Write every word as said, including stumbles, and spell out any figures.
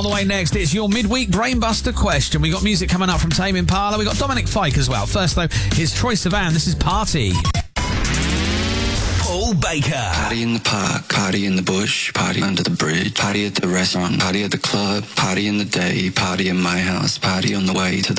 On the way next, it's your midweek Brainbuster question. We got music coming up from Tame Impala. We got Dominic Fike as well. First, though, here's Troye Sivan. This is Party. Paul Baker. Party in the park, party in the bush, party under the bridge, party at the restaurant, party at the club, party in the day, party in my house, party on the way to the